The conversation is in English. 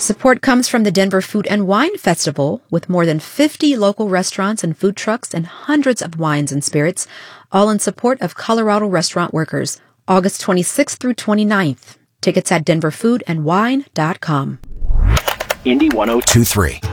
Support comes from the Denver Food and Wine Festival, with more than 50 local restaurants and food trucks and hundreds of wines and spirits, all in support of Colorado restaurant workers. August 26th through 29th. Tickets at denverfoodandwine.com. Indy 1023.